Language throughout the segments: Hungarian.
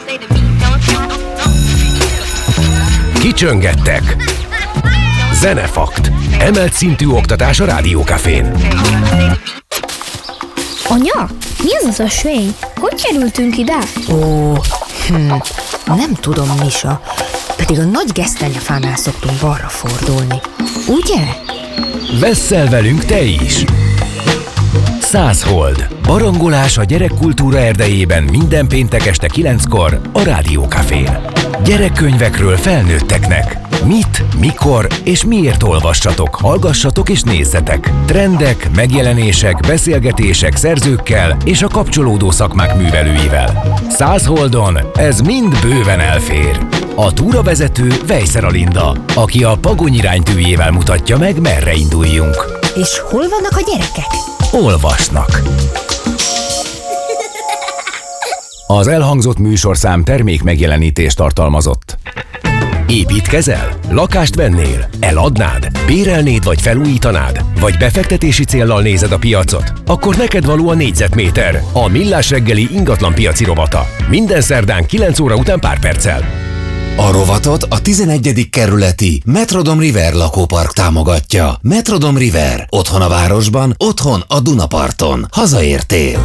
Kicsöngettek. Zenefakt. Emelt szintű oktatás a Rádió Cafén. Anya, mi az a söj? Hogy kerültünk ide? Nem tudom, Misa. Pedig a nagy gesztenyefánál szoktunk balra fordulni. Ugye? Vesszel velünk te is! 100 hold. Barangolás a gyerekkultúra erdejében minden péntek este 9-kor a Rádió Cafén. Gyerekkönyvekről felnőtteknek. Mit, mikor és miért olvassatok, hallgassatok és nézzetek. Trendek, megjelenések, beszélgetések szerzőkkel és a kapcsolódó szakmák művelőivel. 100 holdon ez mind bőven elfér. A túravezető Vejszer Alinda, aki a Pagony iránytűjével mutatja meg, merre induljunk. És hol vannak a gyerekek? Olvasnak. Az elhangzott műsorszám termék megjelenítést tartalmazott. Építkezel? Lakást vennél? Eladnád? Bérelnéd vagy felújítanád? Vagy befektetési céllal nézed a piacot? Akkor neked való a négyzetméter, a Millás reggeli ingatlanpiaci rovata. Minden szerdán 9 óra után pár perccel. A rovatot a 11. kerületi Metrodom River lakópark támogatja. Metrodom River. Otthon a városban, otthon a Dunaparton. Hazaértél!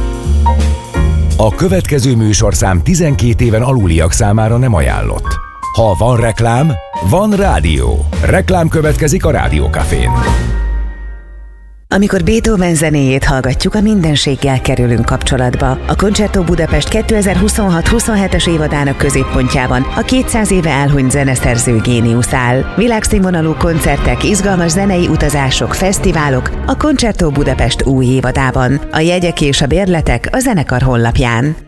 A következő műsorszám 12 éven aluliak számára nem ajánlott. Ha van reklám, van rádió. Reklám következik a Rádió Cafén. Amikor Beethoven zenéjét hallgatjuk, a mindenséggel kerülünk kapcsolatba. A Concerto Budapest 2026-27-es évadának középpontjában a 200 éve elhunyt zeneszerző géniusz áll. Világszínvonalú koncertek, izgalmas zenei utazások, fesztiválok a Concerto Budapest új évadában. A jegyek és a bérletek a zenekar honlapján.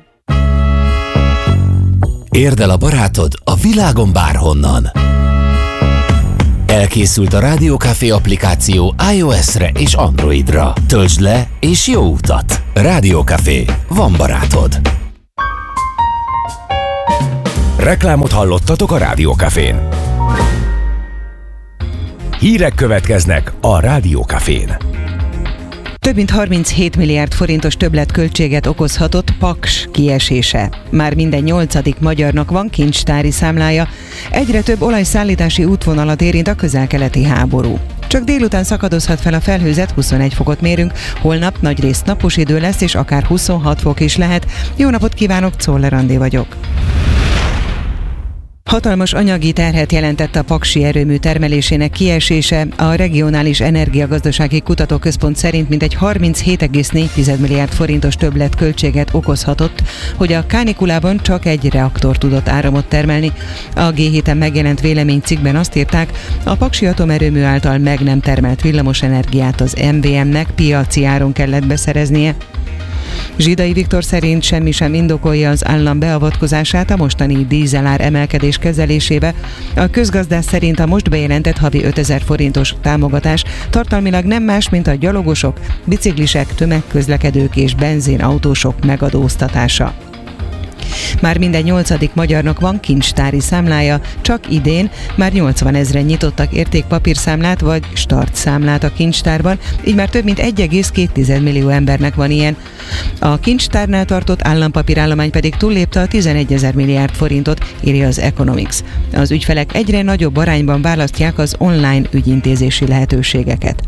Érd el a barátod a világon bárhonnan. Elkészült a Rádió Café applikáció iOS-re és Androidra. Töltsd le és jó utat! Rádió Café. Van barátod. Reklámot hallottatok a Rádió Cafén. Hírek következnek a Rádió Cafén. Több mint 37 milliárd forintos többletköltséget okozhatott Paks kiesése. Már minden 8. magyarnak van kincstári számlája. Egyre több olajszállítási útvonalat érint a közel-keleti háború. Csak délután szakadozhat fel a felhőzet, 21 fokot mérünk, holnap nagyrészt napos idő lesz, és akár 26 fok is lehet. Jó napot kívánok, Czoller Andi vagyok. Hatalmas anyagi terhet jelentett a paksi erőmű termelésének kiesése. A Regionális Energiagazdasági Kutatóközpont szerint mintegy 37,4 milliárd forintos többletköltséget okozhatott, hogy a kánikulában csak egy reaktor tudott áramot termelni. A G7-en megjelent véleménycikkben azt írták, a paksi atomerőmű által meg nem termelt villamosenergiát az MVM-nek piaci áron kellett beszereznie. Zsidai Viktor szerint semmi sem indokolja az állam beavatkozását a mostani dízelár emelkedés kezelésébe. A közgazdász szerint a most bejelentett havi 5000 forintos támogatás tartalmilag nem más, mint a gyalogosok, biciklisek, tömegközlekedők és benzinautósok megadóztatása. Már minden 8. magyarnak van kincstári számlája, csak idén már 80 000-en nyitottak értékpapírszámlát vagy startszámlát a kincstárban, így már több mint 1,2 millió embernek van ilyen. A kincstárnál tartott állampapírállomány pedig túllépte a 11 000 milliárd forintot, írja az Economics. Az ügyfelek egyre nagyobb arányban választják az online ügyintézési lehetőségeket.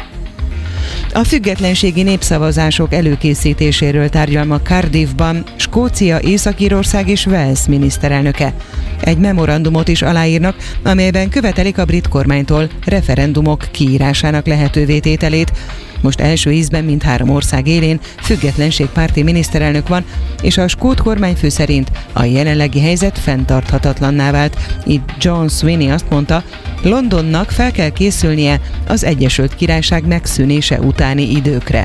A függetlenségi népszavazások előkészítéséről tárgyal ma Cardiffban Skócia, Észak-Írország és Wales miniszterelnöke. Egy memorandumot is aláírnak, amelyben követelik a brit kormánytól referendumok kiírásának lehetővé tételét. Most első ízben mindhárom ország élén függetlenségpárti miniszterelnök van, és a skót kormányfő szerint a jelenlegi helyzet fenntarthatatlanná vált. Így John Swinney azt mondta, Londonnak fel kell készülnie az Egyesült Királyság megszűnése utáni időkre.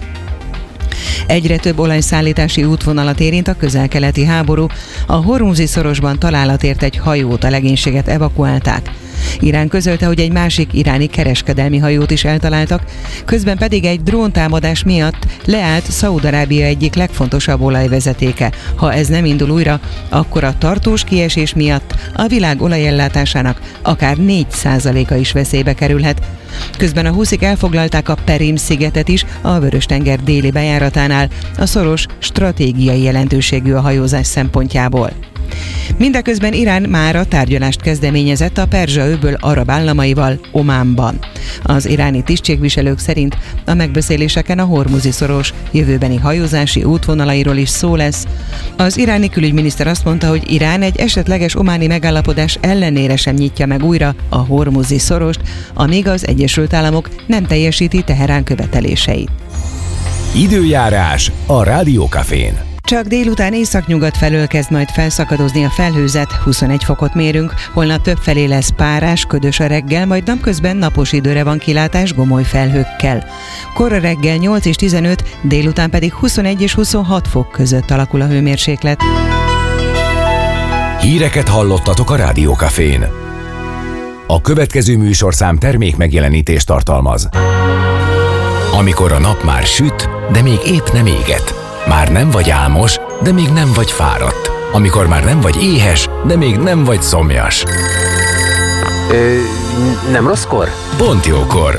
Egyre több olajszállítási útvonalat érint a közel-keleti háború. A Hormuzi szorosban találat ért egy hajót, a legénységet evakuálták. Irán közölte, hogy egy másik iráni kereskedelmi hajót is eltaláltak, közben pedig egy dróntámadás miatt leállt Szaúd-Arábia egyik legfontosabb olajvezetéke. Ha ez nem indul újra, akkor a tartós kiesés miatt a világ olajellátásának akár 4%-a is veszélybe kerülhet. Közben a huszik elfoglalták a Perim-szigetet is a Vörös-tenger déli bejáratánál, a szoros stratégiai jelentőségű a hajózás szempontjából. Mindeközben Irán mára tárgyalást kezdeményezett a Perzsa-öböl arab államaival Ománban. Az iráni tisztségviselők szerint a megbeszéléseken a Hormuzi-szoros jövőbeni hajózási útvonalairól is szó lesz. Az iráni külügyminiszter azt mondta, hogy Irán egy esetleges ománi megállapodás ellenére sem nyitja meg újra a Hormuzi-szorost, amíg az Egyesült Államok nem teljesíti Teherán követeléseit. Időjárás a Rádió Cafén. Csak délután északnyugat felől kezd majd felszakadozni a felhőzet, 21 fokot mérünk, holnap többfelé lesz párás, ködös a reggel, majd napközben napos időre van kilátás gomoly felhőkkel. Kora reggel 8 és 15, délután pedig 21 és 26 fok között alakul a hőmérséklet. Híreket hallottatok a Rádió Cafén. A következő műsorszám termék megjelenítést tartalmaz. Amikor a nap már süt, de még épp nem éget. Már nem vagy álmos, de még nem vagy fáradt. Amikor már nem vagy éhes, de még nem vagy szomjas. Nem rosszkor? Pont jókor.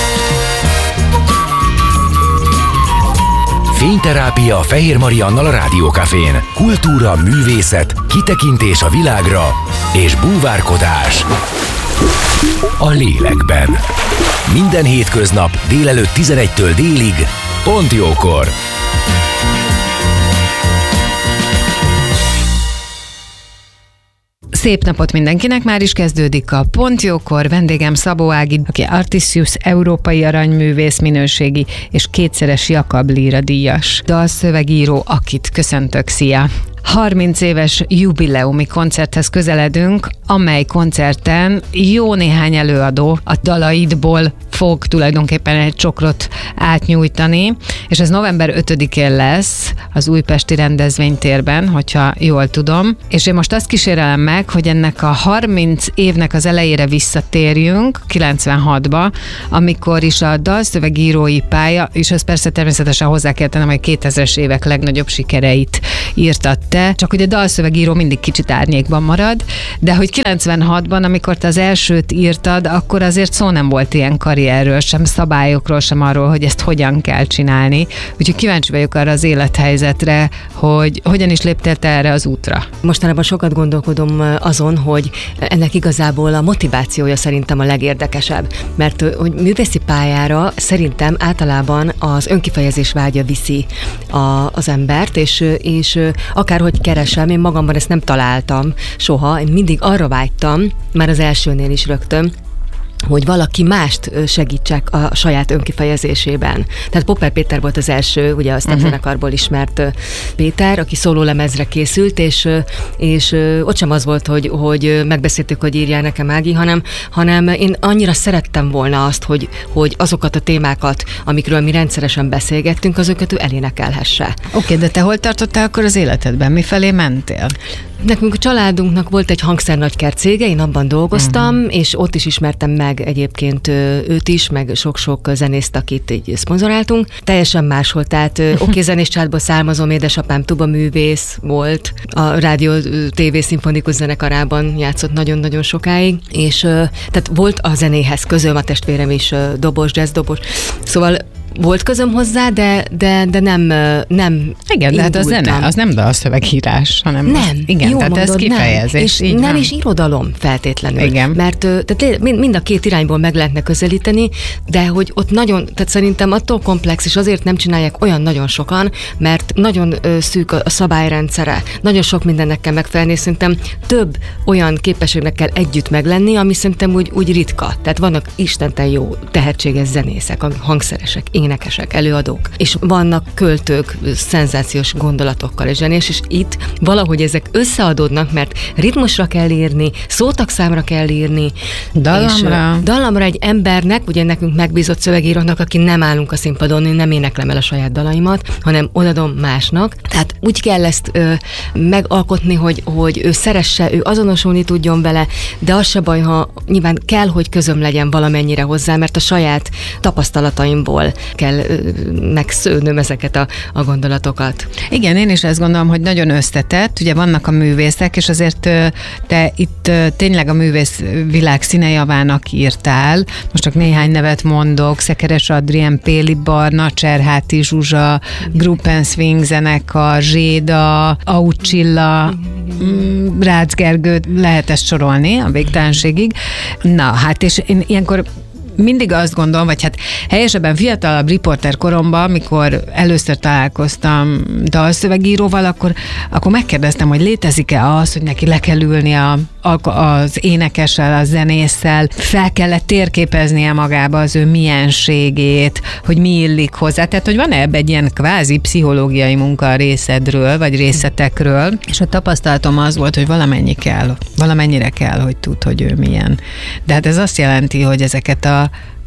Fényterápia Fehér Mariannal a Rádió Cafén. Kultúra, művészet, kitekintés a világra és búvárkodás a lélekben. Minden hétköznap délelőtt 11-től délig, pont jókor. Szép napot mindenkinek, már is kezdődik a Pont Jókor. Vendégem Szabó Ági, aki Artisius európai aranyművész minőségi és kétszeres Jakab Líra díjas dalszövegíró, akit köszöntök, szia! 30 éves jubileumi koncerthez közeledünk, amely koncerten jó néhány előadó a dalaidból fog tulajdonképpen egy csokrot átnyújtani, és ez november 5-én lesz az újpesti rendezvénytérben, hogyha jól tudom. És én most azt kísérelem meg, hogy ennek a 30 évnek az elejére visszatérjünk, 96-ba, amikor is a dalszövegírói pálya, és ez persze természetesen hozzá kell tennem, hogy 2000-es évek legnagyobb sikereit írtad te, csak hogy a dalszövegíró mindig kicsit árnyékban marad, de hogy 96-ban, amikor te az elsőt írtad, akkor azért szó nem volt ilyen karrierről, sem szabályokról, sem arról, hogy ezt hogyan kell csinálni. Úgyhogy kíváncsi vagyok arra az élethelyzetre, hogy hogyan is léptél te erre az útra. Mostanában sokat gondolkodom azon, hogy ennek igazából a motivációja szerintem a legérdekesebb, mert hogy művészi pályára szerintem általában az önkifejezés vágya viszi az embert, és akárhogy keresem, én magamban ezt nem találtam soha, én mindig arra vágytam, már az elsőnél is rögtön, hogy valaki mást segítsek a saját önkifejezésében. Tehát Popper Péter volt az első, ugye a Stepzenekarból ismert Péter, aki szólólemezre készült, és ott sem az volt, hogy megbeszéltük, hogy írjál nekem, Ági, hanem én annyira szerettem volna azt, hogy azokat a témákat, amikről mi rendszeresen beszélgettünk, azokat ő elénekelhesse. Oké, de te hol tartottál akkor az életedben? Mifelé mentél? Nekünk a családunknak volt egy hangszernagykert cége, én abban dolgoztam, és ott is ismertem meg egyébként őt is, meg sok-sok zenészt, akit így szponzoráltunk. Teljesen máshol, tehát zenés családból származom, édesapám tubaművész volt, a rádió TV szimfonikus zenekarában játszott nagyon-nagyon sokáig, és tehát volt a zenéhez közöm, a testvérem is dobos, jazzdobos, szóval volt közöm hozzá, de nem. Igen, de hát a zene, az nem dalszövegírás, hanem nem. Igen, Jó tehát mondod, ez kifejezés. Nem. És nem is irodalom feltétlenül. Igen. Mert tehát mind a két irányból meg lehetne közelíteni, de hogy ott nagyon, tehát szerintem attól komplex, és azért nem csinálják olyan nagyon sokan, mert nagyon szűk a szabályrendszere, nagyon sok mindennek kell megfelelni, szerintem több olyan képességnek kell együtt meglenni, ami szerintem úgy ritka. Tehát vannak istenten jó tehetséges zenészek, hangszeresek, énekesek, előadók, és vannak költők szenzációs gondolatokkal és zenés, és itt valahogy ezek összeadódnak, mert ritmusra kell írni, szótagszámra kell írni. Dallamra egy embernek, ugye nekünk megbízott szövegírónak, aki nem állunk a színpadon, én nem éneklem el a saját dalaimat, hanem odadom másnak. Tehát úgy kell ezt megalkotni, hogy ő szeresse, ő azonosulni tudjon vele, de az se baj, ha nyilván kell, hogy közöm legyen valamennyire hozzá, mert a saját tapasztalataimból kell megszőnöm ezeket a gondolatokat. Igen, én is ezt gondolom, hogy nagyon összetett, ugye vannak a művészek, és azért te itt tényleg a művész világ színejavának írtál, most csak néhány nevet mondok, Szekeres Adrien, Péli Barna, Cserháti Zsuzsa, Gruppen Swing zenekar, Zséda, Aucsilla, Rácz Gergőt, lehet ezt sorolni a végtelenségig. Na, hát és én ilyenkor mindig azt gondolom, vagy hát helyesebben fiatalabb riporter koromban, amikor először találkoztam dalszövegíróval, akkor megkérdeztem, hogy létezik-e az, hogy neki le kell ülni az énekessel, a zenésszel, fel kellett térképeznie magába az ő mienségét, hogy mi illik hozzá. Tehát, hogy van-e ebben egy ilyen kvázi pszichológiai munka a részedről, vagy részletekről, és a tapasztalatom az volt, hogy valamennyire kell, hogy tudd, hogy ő milyen. De hát ez azt jelenti, hogy ezeket a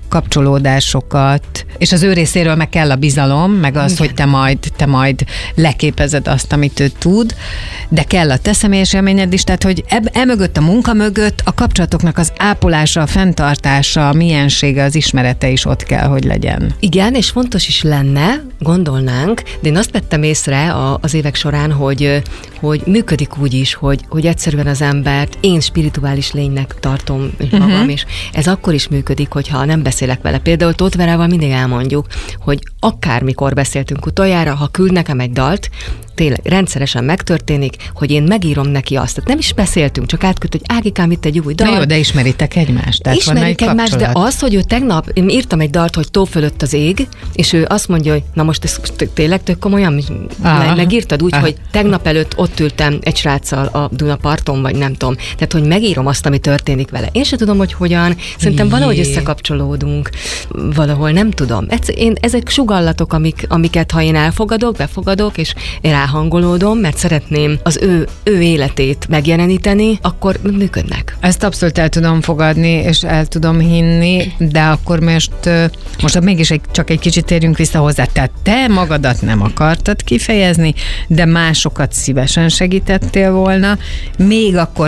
kapcsolódásokat, és az ő részéről meg kell a bizalom, meg az, igen, hogy te majd leképezed azt, amit ő tud, de kell a te személyes élményed is, tehát hogy emögött a munka mögött a kapcsolatoknak az ápolása, a fenntartása, a miensége, az ismerete is ott kell, hogy legyen. Igen, és fontos is lenne, gondolnánk, de én azt vettem észre az évek során, hogy működik úgy is, hogy egyszerűen az embert én spirituális lénynek tartom magam, és ez akkor is működik, hogyha nem beszélek vele. Például Tóth Verával mindig elmondjuk, hogy akármikor beszéltünk utoljára, ha küld nekem egy dalt, tényleg rendszeresen megtörténik, hogy én megírom neki azt. Tehát nem is beszéltünk, csak átküld, hogy Ágikám, itt egy új dal. Na jó, de ismeritek egymást. Ismerjük egymást, de az, hogy ő tegnap, én írtam egy dalt, hogy Tó fölött az ég, és ő azt mondja, hogy na most ez tényleg tök komolyan, megírtad úgy, hogy tegnap előtt ott ültem egy sráccal a Dunaparton, vagy nem tudom. Tehát, hogy megírom azt, ami történik vele. Én sem tudom, hogy hogyan. Szerintem valahogy összekapcsolódunk. Valahol nem tudom. Ezek sugallatok, amiket ha én elfogadok, befogadok, és én ráhangolódom, mert szeretném az ő életét megjeleníteni, akkor működnek. Ezt abszolút el tudom fogadni, és el tudom hinni, de akkor most mégis csak egy kicsit térjünk vissza hozzá. Tehát te magadat nem akartad kifejezni, de másokat szívesen segítettél volna. Még akkor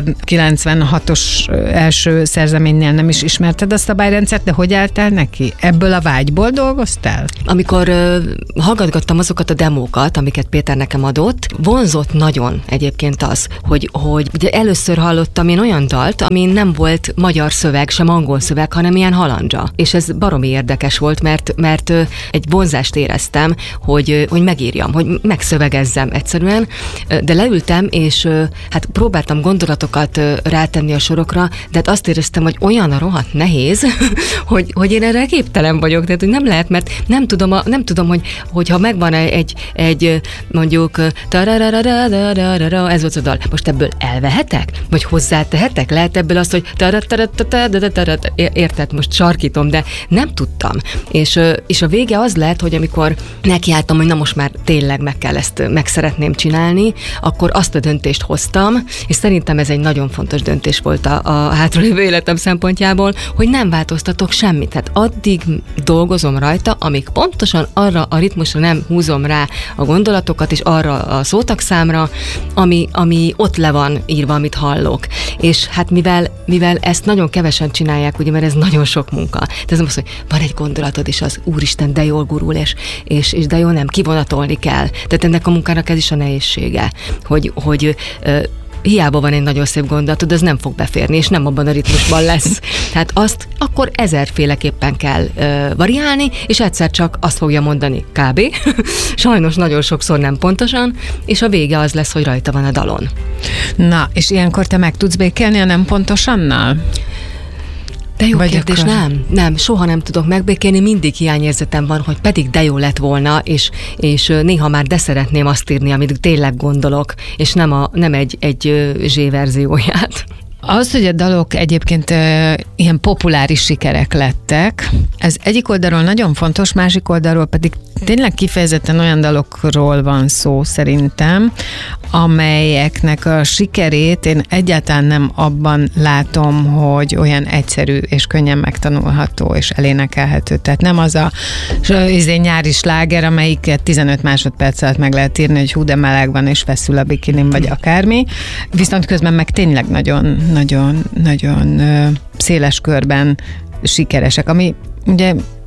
96-os első szerzeménynél nem is ismerted a szabályrendszert, de hogy álltál neki? Ebből a vágyból dolgoztál? Amikor hallgatgattam azokat a demókat, amiket Péter nekem adott, vonzott nagyon egyébként az, hogy ugye először hallottam én olyan dalt, ami nem volt magyar szöveg, sem angol szöveg, hanem ilyen halandzsa. És ez baromi érdekes volt, mert egy vonzást éreztem, hogy megírjam, hogy megszövegezzem egyszerűen, de leültem, és hát próbáltam gondolatokat rátenni a sorokra, de hát azt éreztem, hogy olyan rohadt nehéz, hogy én erre képtelen vagyok, tehát hogy nem lehet, mert nem tudom, hogyha megvan egy mondjuk ez volt a dal, most ebből elvehetek? Vagy hozzátehetek? Lehet ebből azt, hogy érted, most sarkítom, de nem tudtam. És a vége az lett, hogy amikor nekiálltam, hogy na most már tényleg meg szeretném csinálni, akkor azt a döntést hoztam, és szerintem ez egy nagyon fontos döntés volt a hátralévő életem szempontjából, hogy nem változtatok semmit. Tehát addig dolgozom rajta, amíg pontosan arra a ritmusra nem húzom rá a gondolatokat, és arra a szótagszámra, ami ott le van írva, amit hallok. És hát mivel ezt nagyon kevesen csinálják, ugye, mert ez nagyon sok munka. Tehát ez nem az, hogy van egy gondolatod, és az úristen, de jól gurul, és de jó, nem, kivonatolni kell. Tehát ennek a munkának ez is a nehézsége, hogy hiába van egy nagyon szép gondolatod, az nem fog beférni, és nem abban a ritmusban lesz. Tehát azt akkor ezerféleképpen kell variálni, és egyszer csak azt fogja mondani kb. Sajnos nagyon sokszor nem pontosan, és a vége az lesz, hogy rajta van a dalon. Na, és ilyenkor te meg tudsz békélni a nem pontosannal? De jó kérdés, nem, soha nem tudok megbékélni, mindig hiányérzetem van, hogy pedig de jó lett volna, és néha már de szeretném azt írni, amit tényleg gondolok, és nem egy zsé-verzióját. Az, hogy a dalok egyébként ilyen populáris sikerek lettek, ez egyik oldalról nagyon fontos, másik oldalról pedig tényleg kifejezetten olyan dalokról van szó szerintem, amelyeknek a sikerét én egyáltalán nem abban látom, hogy olyan egyszerű és könnyen megtanulható és elénekelhető. Tehát nem az a nyári sláger, amelyiket 15 másodperc alatt meg lehet írni, hogy hú, de meleg van és feszül a bikinim, vagy akármi. Viszont közben meg tényleg nagyon széles körben sikeresek, ami ugye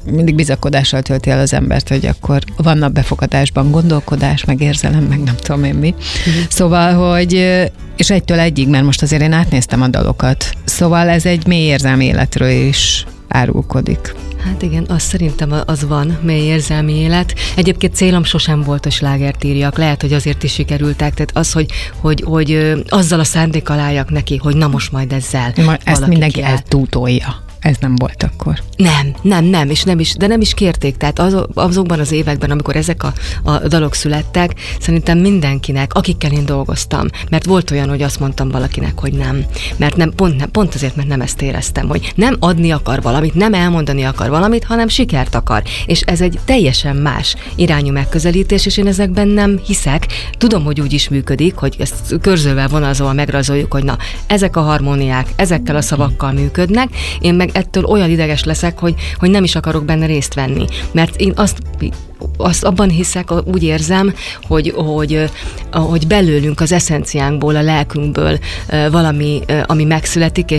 mindig bizakodással tölti el az embert, hogy akkor van a befogadásban gondolkodás, meg érzelem, meg nem tudom én mi. Szóval, hogy és egytől egyig, mert most azért én átnéztem a dalokat. Szóval ez egy mély érzelmi életről is árulkodik. Hát igen, azt szerintem az van, mély érzelmi élet. Egyébként célom sosem volt, hogy slágert írjak. Lehet, hogy azért is sikerültek. Tehát az, hogy azzal a szándékkal álljak neki, hogy na most majd ezzel ezt mindenki eltútolja. Ez nem volt akkor. Nem, de nem is kérték. Tehát azokban az években, amikor ezek a dalok születtek, szerintem mindenkinek, akikkel én dolgoztam, mert volt olyan, hogy azt mondtam valakinek, hogy nem. Mert nem, pont azért, mert nem ezt éreztem, hogy nem adni akar valamit, nem elmondani akar valamit, hanem sikert akar. És ez egy teljesen más irányú megközelítés, és én ezekben nem hiszek. Tudom, hogy úgy is működik, hogy ezt körzővel, vonalzóval megrajzoljuk, hogy na, ezek a harmóniák, ezekkel a szavakkal működnek, én meg ettől olyan ideges leszek, hogy nem is akarok benne részt venni. Mert én azt abban hiszek, úgy érzem, hogy belőlünk, az eszenciánkból, a lelkünkből valami, ami megszületik,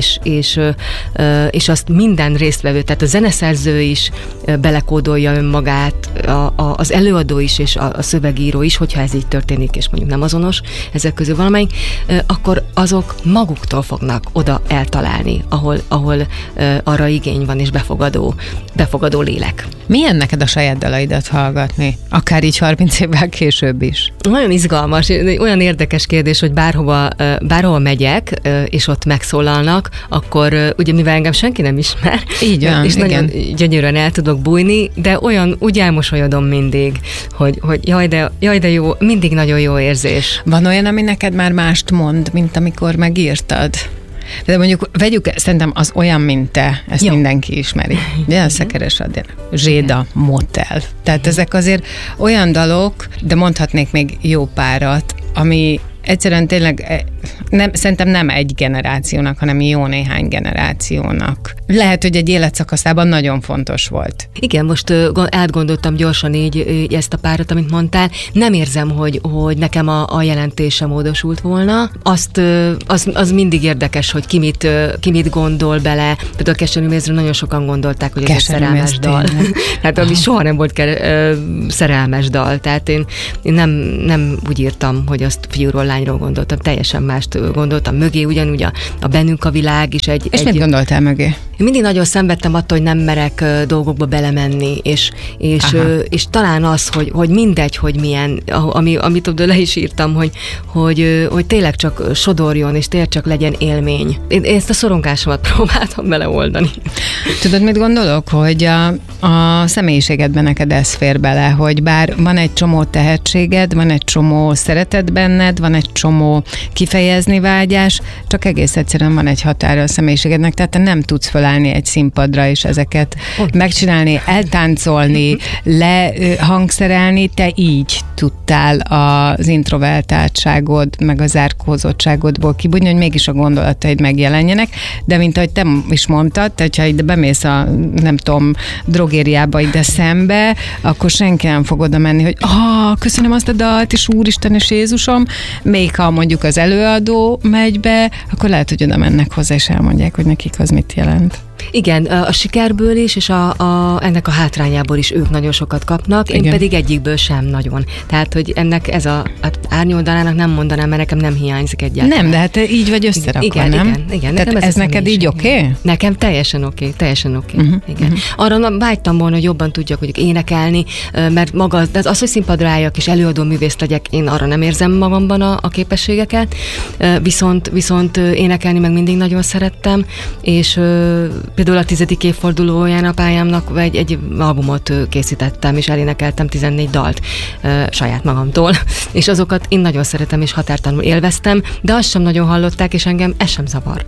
és azt minden résztvevő, tehát a zeneszerző is belekódolja önmagát, az előadó is, és a szövegíró is, hogyha ez így történik, és mondjuk nem azonos ezek közül valamelyik, akkor azok maguktól fognak oda eltalálni, ahol arra igény van, és befogadó lélek. Milyen neked a saját dalaidat hallgatni? Akár így 30 évvel később is. Nagyon izgalmas, olyan érdekes kérdés, hogy bárhova megyek, és ott megszólalnak, akkor ugye mivel engem senki nem ismer, így van, és igen. Nagyon gyönyörűen el tudok bújni, de úgy elmosolyodom mindig, hogy jaj, de jó, mindig nagyon jó érzés. Van olyan, ami neked már mást mond, mint amikor megírtad? De mondjuk vegyük, szerintem az olyan, mint te, ezt jó. Mindenki ismeri. Ugye a Szekeres Adél, Zséda, Motel. Tehát ezek azért olyan dalok, de mondhatnék még jó párat, ami egyszerűen tényleg szerintem nem egy generációnak, hanem jó néhány generációnak. Lehet, hogy egy életszakaszában nagyon fontos volt. Igen, most átgondoltam gyorsan így ezt a párat, amit mondtál. Nem érzem, hogy nekem a jelentése módosult volna. Az mindig érdekes, hogy ki mit gondol bele. Például a Keserűmézről nagyon sokan gondolták, hogy ez egy szerelmes dal. Hát ami soha nem volt szerelmes dal. Tehát én nem úgy írtam, hogy azt fiúról, lányról gondoltam. Teljesen mást gondoltam mögé, ugyanúgy a Bennünk a világ is egy... És mit gondoltál mögé? Én mindig nagyon szenvedtem attól, hogy nem merek dolgokba belemenni, és talán az, hogy mindegy, hogy milyen, amit oda le is írtam, hogy tényleg csak sodorjon, és tényleg csak legyen élmény. Én ezt a szorongásomat próbáltam beleoldani. Tudod, mit gondolok? Hogy a személyiségedben neked ez fér bele, hogy bár van egy csomó tehetséged, van egy csomó szeretet benned, van egy csomó kifejezni vágyás, csak egész egyszerűen van egy határa a személyiségednek, tehát te nem tudsz fölállni egy színpadra és ezeket megcsinálni, eltáncolni, lehangszerelni, te így tudtál az introvertáltságod, meg az zárkózottságodból kibújni, hogy mégis a gondolataid megjelenjenek, de mint ahogy te is mondtad, hogyha ide bemész a, nem tudom, drogériába ide szembe, akkor senki nem fog oda menni, hogy köszönöm azt a dalt, és Úristen, és Jézusom, még ha mondjuk az előadó megy be, akkor lehet, hogy oda mennek hozzá, és elmondják, hogy nekik az mit jelent. Igen, a sikerből is, és ennek a hátrányából is ők nagyon sokat kapnak, én pedig egyikből sem nagyon. Tehát, hogy ennek ez árnyoldalának nem mondanám, mert nekem nem hiányzik egyáltalán. Nem, de hát így vagy összerakva, nem? Igen. Tehát ez neked így oké? Nekem teljesen oké. Igen. Arra vágytam volna, hogy jobban tudjak mondjuk énekelni, mert maga, de az, hogy színpadra álljak és előadó művész legyek, én arra nem érzem magamban a képességeket, viszont énekelni meg mindig nagyon szerettem, és például a 10. évfordulóján a pályámnak egy albumot készítettem, és elénekeltem 14 dalt saját magamtól, és azokat én nagyon szeretem, és határtalanul élveztem, de azt sem nagyon hallották, és engem ez sem zavar.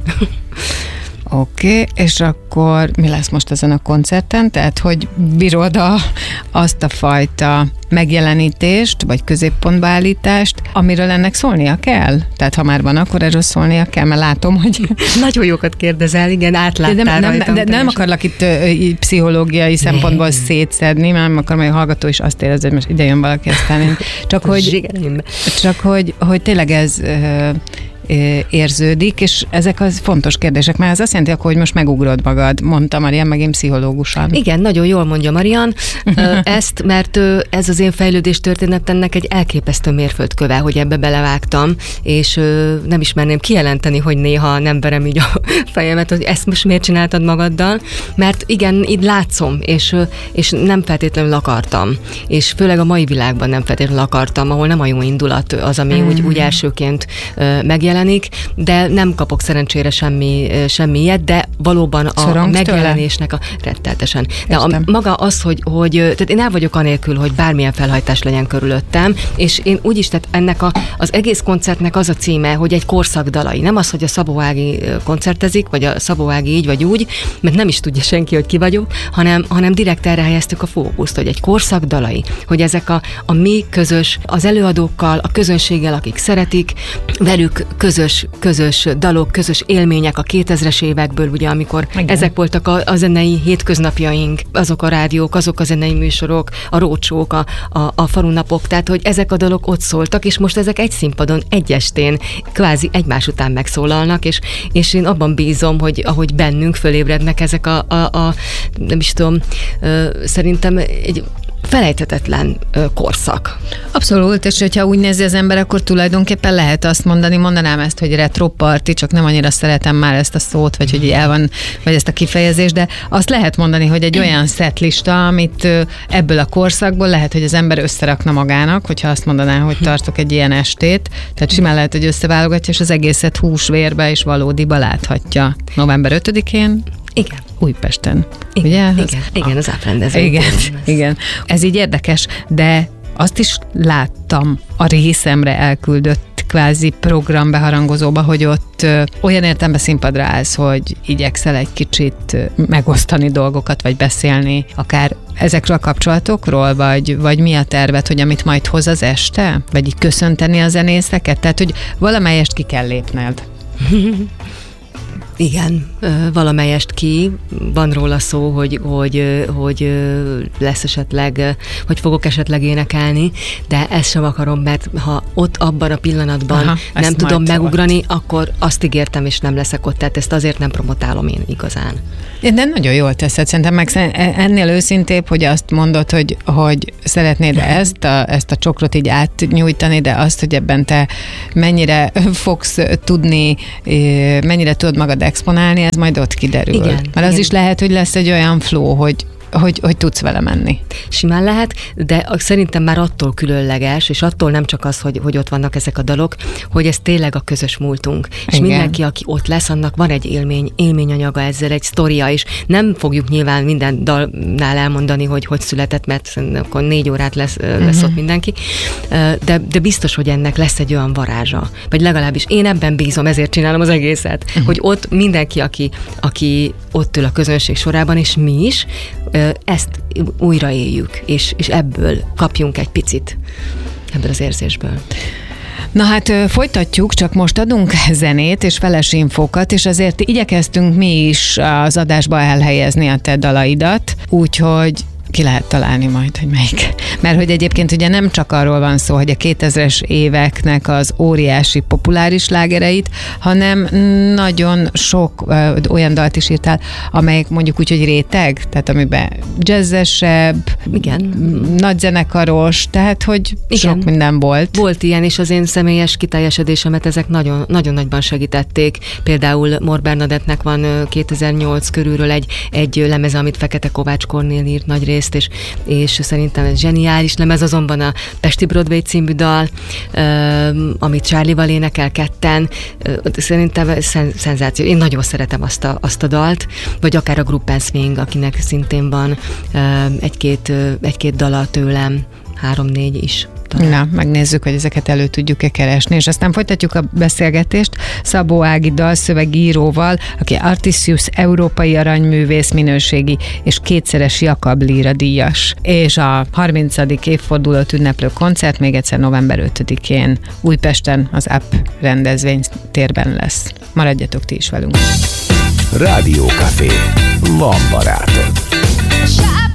Oké, és akkor mi lesz most ezen a koncerten? Tehát, hogy bírod azt a fajta megjelenítést, vagy középpontba állítást, amiről ennek szólnia kell? Tehát, ha már van, akkor erről szólnia kell, mert látom, hogy... Nagyon jókat kérdezel, igen, átláttál rajtam. De nem akarlak itt pszichológiai szempontból szétszedni, mert nem akarom, hogy a hallgató is azt érezze, hogy most ide jön valaki, aztán csak hogy tényleg ez érződik, és ezek az fontos kérdések, mert ez azt jelenti, hogy most megugrod magad, mondta Marian, meg én pszichológusan. Igen, nagyon jól mondja Marian ezt, mert ez az én fejlődés történetemnek egy elképesztő mérföldköve, hogy ebbe belevágtam, és nem is merném kijelenteni, hogy néha nem verem így a fejemet, hogy ezt most miért csináltad magaddal, mert igen, így látszom, és nem feltétlenül akartam, és főleg a mai világban nem feltétlenül akartam, ahol nem a jó indulat az, ami úgy elsőként megjelenik, de nem kapok szerencsére semmi ilyet, de valóban a megjelenésnek retteltesen. De maga az, hogy tehát én el vagyok anélkül, hogy bármilyen felhajtás legyen körülöttem, és én úgyis, tehát ennek az egész koncertnek az a címe, hogy egy korszak dalai. Nem az, hogy a Szabó Ági koncertezik, vagy a Szabó Ági így vagy úgy, mert nem is tudja senki, hogy ki vagyok, hanem direkt erre helyeztük a fókuszt, hogy egy korszak dalai, hogy ezek a mi közös, az előadókkal, a közönséggel, akik szeretik, velük közös dalok, közös élmények a 2000-es évekből, ugye, amikor ezek voltak a zenei hétköznapjaink, azok a rádiók, azok a zenei műsorok, a rócsók, a falunapok, tehát, hogy ezek a dalok ott szóltak, és most ezek egy színpadon, egy estén kvázi egymás után megszólalnak, és én abban bízom, hogy ahogy bennünk fölébrednek ezek nem is tudom, szerintem egy felejthetetlen korszak. Abszolút, és hogyha úgy nézi az ember, akkor tulajdonképpen lehet azt mondanám ezt, hogy retro party, csak nem annyira szeretem már ezt a szót, vagy hogy el van, vagy ezt a kifejezést, de azt lehet mondani, hogy egy olyan setlista, amit ebből a korszakból lehet, hogy az ember összerakna magának, hogyha azt mondaná, hogy tartok egy ilyen estét, tehát simán lehet, hogy összeválogatja, és az egészet húsvérbe és valódiba láthatja. November 5-én. Igen. Újpesten. Igen, ugye? Igen, az áprendezvény. Igen. Ez így érdekes, de azt is láttam a részemre elküldött kvázi programbeharangozóba, hogy ott olyan értelemben színpadra állsz, hogy igyekszel egy kicsit megosztani dolgokat, vagy beszélni akár ezekről a kapcsolatokról, vagy mi a terved, hogy amit majd hoz az este? Vagy így köszönteni a zenészeket? Tehát, hogy valamelyest ki kell lépned. Igen, valamelyest ki, van róla szó, hogy lesz esetleg, hogy fogok esetleg énekelni, de ezt sem akarom, mert ha ott abban a pillanatban nem tudom megugrani, akkor azt ígértem, és nem leszek ott, tehát ezt azért nem promotálom én igazán. De nagyon jól teszed, szerintem meg ennél őszintébb, hogy azt mondod, hogy szeretnéd ezt a csokrot így átnyújtani, de azt, hogy ebben te mennyire fogsz tudni, mennyire tudod magad exponálni, ez majd ott kiderül. Igen, mert az is lehet, hogy lesz egy olyan flow, hogy tudsz vele menni. Simán lehet, de szerintem már attól különleges, és attól nem csak az, hogy ott vannak ezek a dalok, hogy ez tényleg a közös múltunk. Igen. És mindenki, aki ott lesz, annak van egy élményanyaga ezzel, egy sztoria, és nem fogjuk nyilván minden dalnál elmondani, hogy született, mert akkor 4 órát lesz ott mindenki, de biztos, hogy ennek lesz egy olyan varázsa. Vagy legalábbis én ebben bízom, ezért csinálom az egészet, hogy ott mindenki, aki ott ül a közönség sorában, és mi is, ezt újraéljük, és ebből kapjunk egy picit, ebből az érzésből. Na hát folytatjuk, csak most adunk zenét és feles infókat, és azért igyekeztünk mi is az adásba elhelyezni a te dalaidat, úgyhogy ki lehet találni majd, hogy melyik. Mert hogy egyébként ugye nem csak arról van szó, hogy a 2000-es éveknek az óriási populáris slágereit, hanem nagyon sok olyan dalt is írtál, amelyek mondjuk úgy, hogy réteg, tehát amiben jazzesebb, igen, nagyzenekaros, tehát hogy igen, sok minden volt. Volt ilyen, és az én személyes kiteljesedésemet ezek nagyon, nagyon nagyban segítették. Például Mor Bernadettnek van 2008 körülről egy lemeze, amit Fekete Kovács Kornél írt nagy részt, és szerintem ez zseniális lemez, azonban a Pesti Broadway című dal, amit Charlie-val énekel ketten, szerintem szenzáció. Én nagyon szeretem azt a dalt, vagy akár a Group and Swing, akinek szintén van egy-két dala tőlem, 3-4 is. Na, megnézzük, hogy ezeket elő tudjuk-e keresni, és aztán folytatjuk a beszélgetést Szabó Ági dalszövegíróval, aki Artisius európai aranyművész minőségi és 2-szeres Jakab Líra díjas. És a 30. évfordulót ünneplő koncert még egyszer november 5-én Újpesten az Up rendezvénytérben lesz. Maradjatok ti is velünk. Rádiókafé. Van barátod.